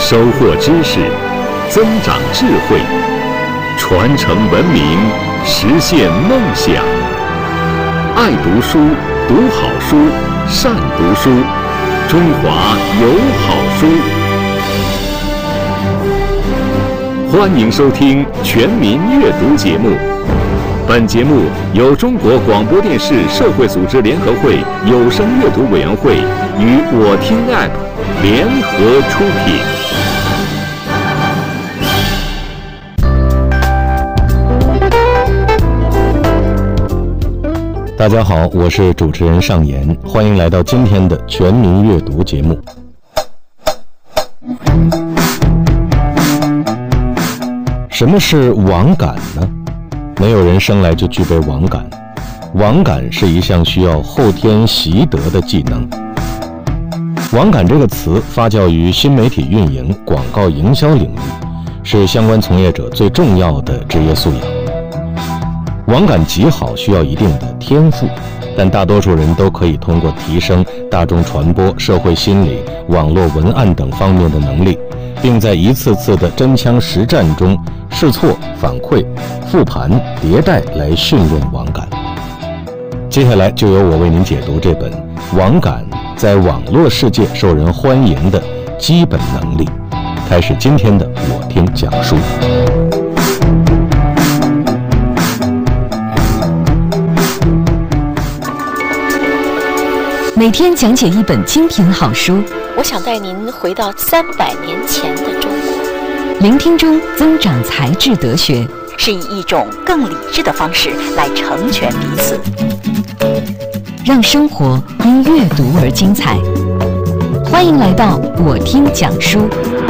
收获知识，增长智慧，传承文明，实现梦想。爱读书，读好书，善读书，中华有好书。欢迎收听全民阅读节目。本节目由中国广播电视社会组织联合会有声阅读委员会与我听 App 联合出品。大家好，我是主持人尚言，欢迎来到今天的全民阅读节目。什么是网感呢？没有人生来就具备网感，网感是一项需要后天习得的技能。网感这个词发酵于新媒体运营、广告营销领域，是相关从业者最重要的职业素养。网感极好需要一定的天赋，但大多数人都可以通过提升大众传播、社会心理、网络文案等方面的能力，并在一次次的真枪实战中试错、反馈、复盘、迭代来训练网感。接下来就由我为您解读这本《网感在网络世界受人欢迎的基本能力》，开始今天的我听讲述。 每天讲解一本精品好书， 我想带您回到300年前的中国。 聆听中增长才智德学， 是以一种更理智的方式来成全彼此， 让生活因阅读而精彩。欢迎来到我听讲书。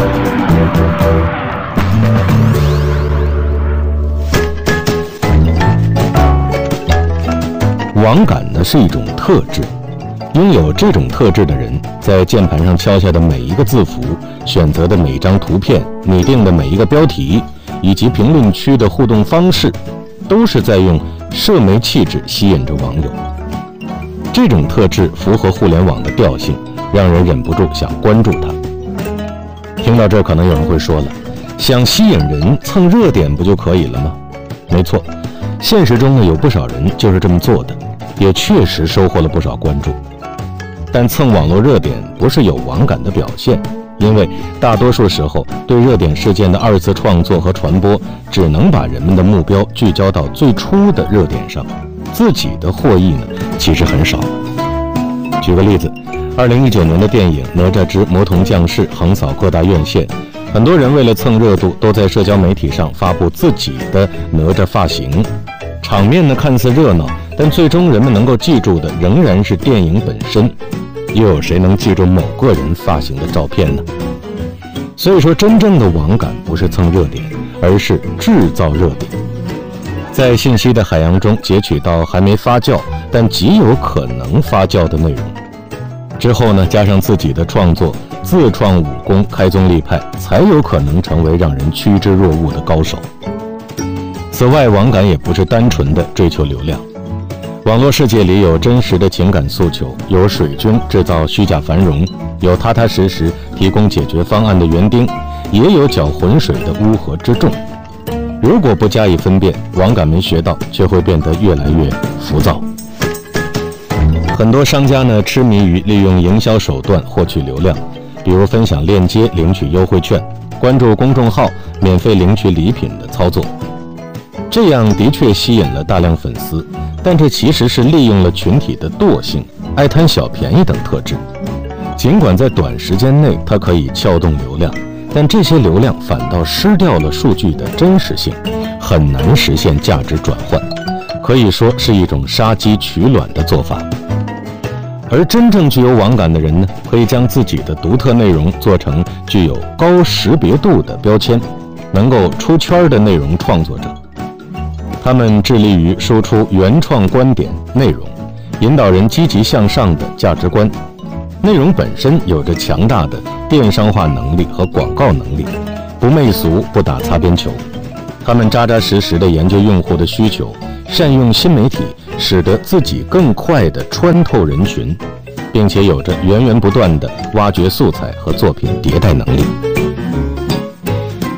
网感呢是一种特质，拥有这种特质的人，在键盘上敲下的每一个字符，选择的每一张图片，拟定的每一个标题，以及评论区的互动方式，都是在用社媒气质吸引着网友。这种特质符合互联网的调性，让人忍不住想关注它。听到这儿，可能有人会说了，想吸引人蹭热点不就可以了吗？没错，现实中呢有不少人就是这么做的，也确实收获了不少关注。但蹭网络热点不是有网感的表现，因为大多数时候对热点事件的2次创作和传播，只能把人们的目标聚焦到最初的热点上，自己的获益呢其实很少。举个例子，2019年的电影《哪吒之魔童降世》横扫各大院线，很多人为了蹭热度，都在社交媒体上发布自己的哪吒发型，场面呢看似热闹，但最终人们能够记住的仍然是电影本身。又有谁能记住某个人发型的照片呢？所以说，真正的网感不是蹭热点，而是制造热点，在信息的海洋中截取到还没发酵但极有可能发酵的内容，之后呢，加上自己的创作，自创武功，开宗立派，才有可能成为让人趋之若鹜的高手。此外，网感也不是单纯的追求流量。网络世界里有真实的情感诉求，有水军制造虚假繁荣，有踏踏实实提供解决方案的园丁，也有搅浑水的乌合之众。如果不加以分辨，网感没学到，却会变得越来越浮躁。很多商家呢痴迷于利用营销手段获取流量，比如分享链接领取优惠券，关注公众号免费领取礼品的操作。这样的确吸引了大量粉丝，但这其实是利用了群体的惰性、爱贪小便宜等特质。尽管在短时间内它可以撬动流量，但这些流量反倒失掉了数据的真实性，很难实现价值转换，可以说是一种杀鸡取卵的做法。而真正具有网感的人呢，可以将自己的独特内容做成具有高识别度的标签，能够出圈的内容创作者。他们致力于输出原创观点内容，引导人积极向上的价值观。内容本身有着强大的电商化能力和广告能力，不媚俗，不打擦边球。他们扎扎实实地研究用户的需求，善用新媒体，使得自己更快地穿透人群，并且有着源源不断的挖掘素材和作品迭代能力。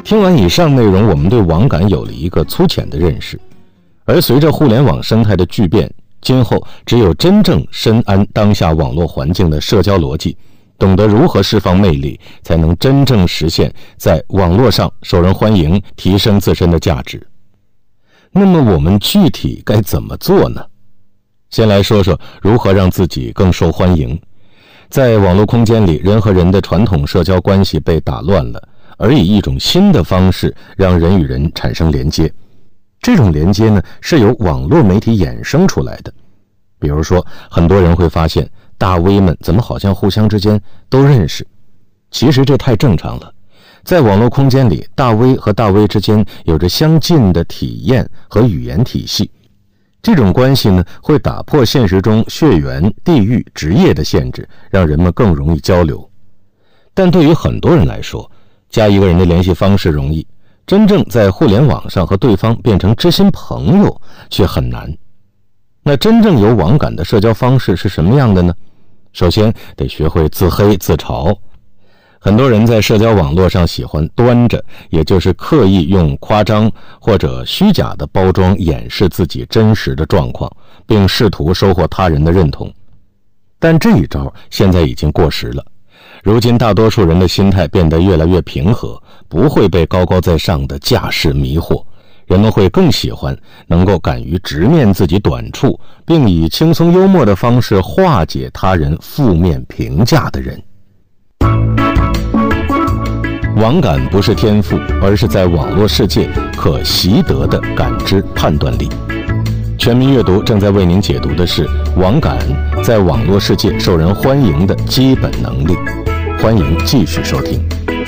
听完以上内容，我们对网感有了一个粗浅的认识。而随着互联网生态的巨变，今后只有真正深谙当下网络环境的社交逻辑，懂得如何释放魅力，才能真正实现在网络上受人欢迎，提升自身的价值。那么我们具体该怎么做呢？先来说说如何让自己更受欢迎。在网络空间里，人和人的传统社交关系被打乱了，而以一种新的方式让人与人产生连接。这种连接呢，是由网络媒体衍生出来的。比如说，很多人会发现大 V 们怎么好像互相之间都认识，其实这太正常了。在网络空间里，大 V 和大 V 之间有着相近的体验和语言体系，这种关系呢，会打破现实中血缘、地域、职业的限制，让人们更容易交流。但对于很多人来说，加一个人的联系方式容易，真正在互联网上和对方变成知心朋友却很难。那真正有网感的社交方式是什么样的呢？首先得学会自黑自嘲。很多人在社交网络上喜欢端着，也就是刻意用夸张或者虚假的包装掩饰自己真实的状况，并试图收获他人的认同。但这一招现在已经过时了。如今大多数人的心态变得越来越平和，不会被高高在上的架势迷惑，人们会更喜欢能够敢于直面自己短处，并以轻松幽默的方式化解他人负面评价的人。网感不是天赋，而是在网络世界可习得的感知判断力。全民阅读正在为您解读的是网感在网络世界受人欢迎的基本能力，欢迎继续收听。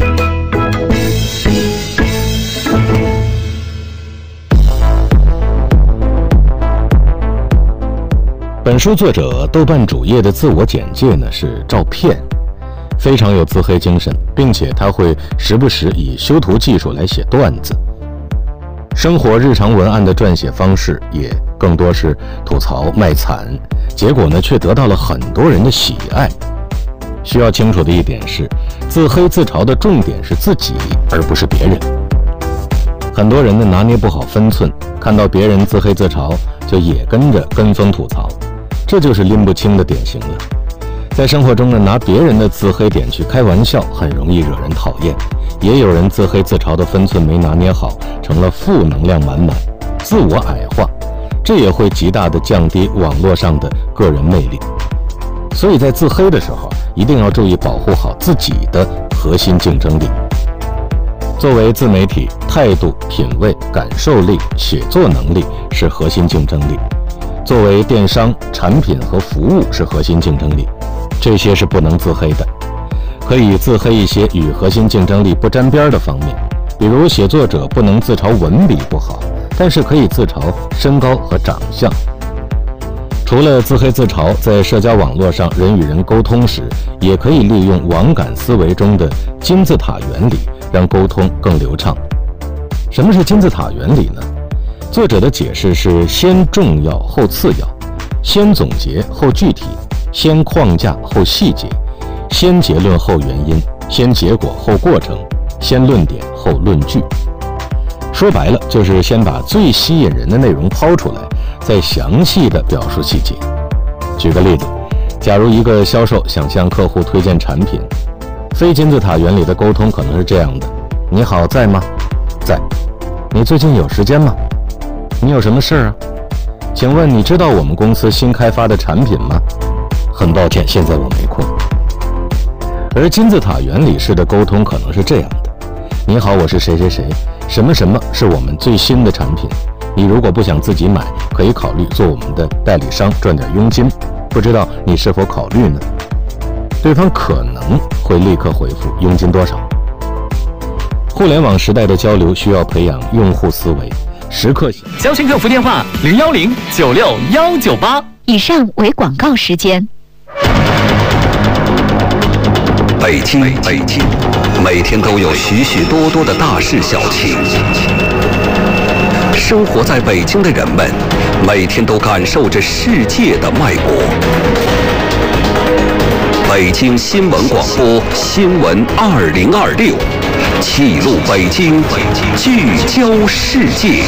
本书作者豆瓣主页的自我简介呢是照片，非常有自黑精神，并且他会时不时以修图技术来写段子。生活日常文案的撰写方式也更多是吐槽卖惨，结果呢却得到了很多人的喜爱。需要清楚的一点是，自黑自嘲的重点是自己，而不是别人。很多人呢拿捏不好分寸，看到别人自黑自嘲，就也跟着跟风吐槽，这就是拎不清的典型了。在生活中呢，拿别人的自黑点去开玩笑，很容易惹人讨厌。也有人自黑自嘲的分寸没拿捏好，成了负能量满满，自我矮化，这也会极大的降低网络上的个人魅力。所以在自黑的时候，一定要注意保护好自己的核心竞争力。作为自媒体，态度、品味、感受力、写作能力是核心竞争力。作为电商，产品和服务是核心竞争力，这些是不能自黑的。可以自黑一些与核心竞争力不沾边的方面，比如写作者不能自嘲文笔不好，但是可以自嘲身高和长相。除了自黑自嘲，在社交网络上人与人沟通时，也可以利用网感思维中的金字塔原理，让沟通更流畅。什么是金字塔原理呢？作者的解释是先重要后次要，先总结后具体，先框架后细节，先结论后原因，先结果后过程，先论点后论据。说白了，就是先把最吸引人的内容抛出来，再详细的表述细节。举个例子，假如一个销售想向客户推荐产品，非金字塔原理的沟通可能是这样的：你好，在吗？在。你最近有时间吗？你有什么事啊？请问你知道我们公司新开发的产品吗？很抱歉，现在我没空。而金字塔原理式的沟通可能是这样的：你好，我是谁谁谁，什么什么是我们最新的产品，你如果不想自己买，可以考虑做我们的代理商赚点佣金，不知道你是否考虑呢？对方可能会立刻回复佣金多少。互联网时代的交流需要培养用户思维，时刻交心客服电话010961198。 以上为广告时间。 北京，每天都有许许多多的大事小情。生活在北京的人们，每天都感受着世界的脉搏。北京新闻广播新闻2026， 记录北京，聚焦世界。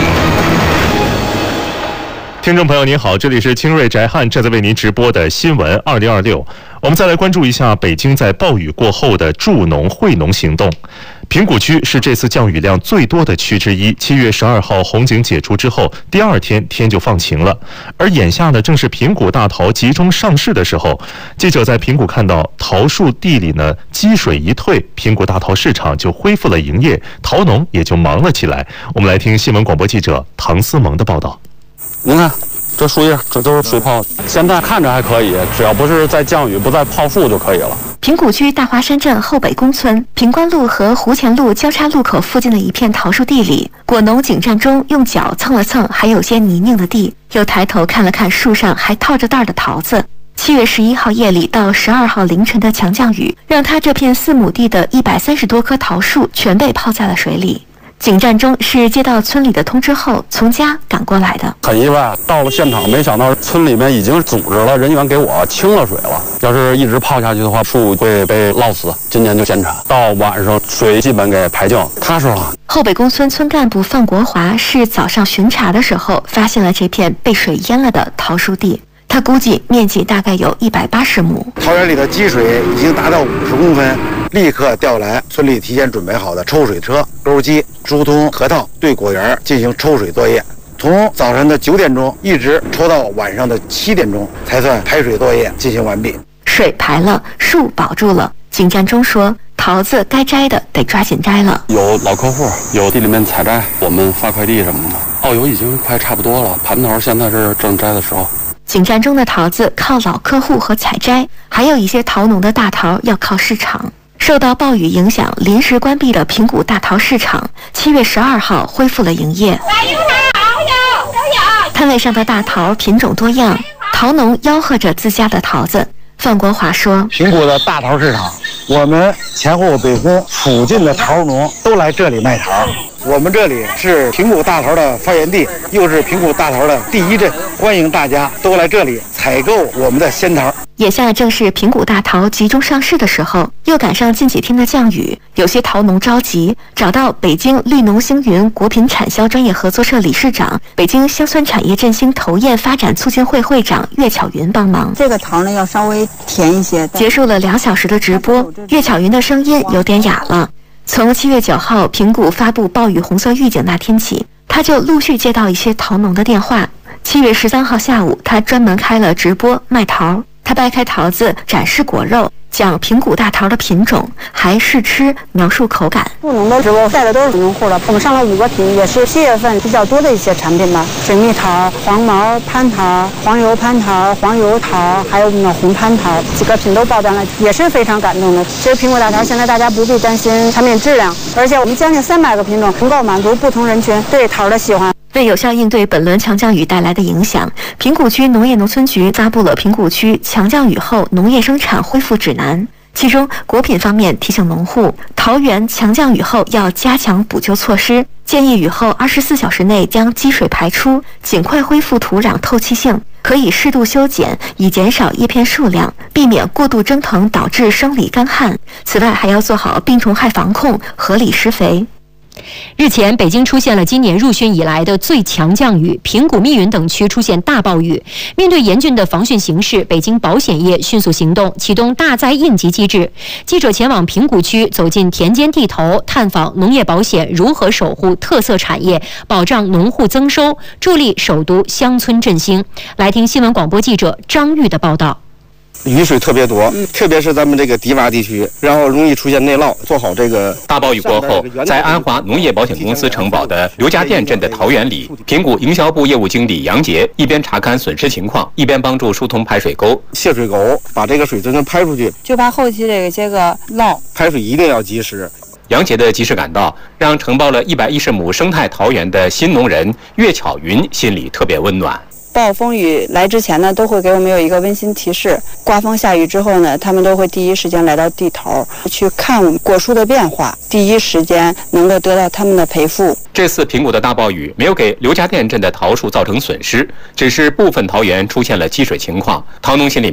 听众朋友您好，这里是清瑞宅汉正在为您直播的新闻2026。我们再来关注一下北京在暴雨过后的助农惠农行动。平谷区是这次降雨量最多的区之一。7月12号红警解除之后，第二天天就放晴了。而眼下呢，正是平谷大桃集中上市的时候。记者在平谷看到桃树地里呢，积水一退，平谷大桃市场就恢复了营业，桃农也就忙了起来。我们来听新闻广播记者唐思萌的报道。 您看，这树叶这都是水泡，现在看着还可以，只要不是在降雨，不再泡树就可以了。 平谷区大华山镇后北宫村平关路和湖前路交叉路口附近的一片桃树地里，果农景占中用脚蹭了蹭还有些泥泞的地，又抬头看了看树上还套着袋的桃子。7月11号夜里到12号凌晨的强降雨，让他这片4亩地的130多棵桃树全被泡在了水里。景占中是接到村里的通知后从家赶过来的， 很意外，到了现场没想到村里面已经组织了人员给我清了水了。要是一直泡下去的话，树会被涝死，今年就减产。到晚上水基本给排净，踏实了。 后北宫村村干部范国华是早上巡查的时候发现了这片被水淹了的桃树地，他估计面积大概有180亩。 桃园里的积水已经达到50公分，立刻调来村里提前准备好的抽水车、钩机、疏通河道，对果园进行抽水作业。从早晨的9点钟一直抽到晚上的7点钟，才算排水作业进行完毕。 水排了，树保住了。景占中说，桃子该摘的得抓紧摘了。 有老客户，有地里面采摘，我们发快递什么的。奥油已经快差不多了，蟠桃现在是正摘的时候。 景占中的桃子靠老客户和采摘，还有一些桃农的大桃要靠市场。受到暴雨影响，临时关闭的平谷大桃市场7月12号恢复了营业。摊位上的大桃品种多样，桃农吆喝着自家的桃子。范国华说， 平谷的大桃市场，我们前后北宫附近的桃农都来这里卖桃。我们这里是平谷大桃的发源地，又是平谷大桃的第一镇，欢迎大家都来这里采购我们的鲜桃。 眼下正是平谷大桃集中上市的时候，又赶上近几天的降雨，有些桃农着急，找到北京绿农星云果品产销专业合作社理事长、北京乡村产业振兴投堰发展促进会会长岳巧云帮忙。 这个桃呢要稍微甜一些。 结束了2小时的直播，岳巧云的声音有点哑了。从7月9号平谷发布暴雨红色预警那天起，他就陆续接到一些桃农的电话。7月13号下午，他专门开了直播卖桃。他掰开桃子展示果肉，讲平谷大桃的品种，还试吃描述口感。 助农的直播带的都是农户的，我们上了5个品，也是7月份比较多的一些产品吧。水蜜桃、黄毛蟠桃、黄油蟠桃、黄油桃，还有我们的红蟠桃，几个品都爆单了，也是非常感动的。其实平谷大桃现在大家不必担心产品质量，而且我们将近300个品种，能够满足不同人群对桃的喜欢。 为有效应对本轮强降雨带来的影响，平谷区农业农村局发布了平谷区强降雨后农业生产恢复指南。其中，果品方面提醒农户，桃园强降雨后要加强补救措施，建议雨后24小时内将积水排出，尽快恢复土壤透气性，可以适度修剪，以减少叶片数量，避免过度蒸腾导致生理干旱。此外，还要做好病虫害防控，合理施肥。 日前，北京出现了今年入汛以来的最强降雨，平谷、密云等区出现大暴雨。面对严峻的防汛形势，北京保险业迅速行动，启动大灾应急机制。记者前往平谷区，走进田间地头，探访农业保险如何守护特色产业，保障农户增收，助力首都乡村振兴。来听新闻广播记者张玉的报道。 雨水特别多，特别是咱们这个低洼地区，然后容易出现内涝，做好这个。 大暴雨过后，在安华农业保险公司承保的刘家店镇的桃园里，平谷营销部业务经理杨杰一边查看损失情况，一边帮助疏通排水沟、 泄水沟，把这个水真正排出去， 就怕后期这个涝， 排水一定要及时。 杨杰的及时赶到，让承包了110亩生态桃园的新农人岳巧云心里特别温暖。 暴风雨来之前呢，都会给我们有一个温馨提示。刮风下雨之后呢，他们都会第一时间来到地头去看我们果树的变化，第一时间能够得到他们的赔付。 这次平谷的大暴雨没有给刘家店镇的桃树造成损失，只是部分桃园出现了积水情况，桃农心里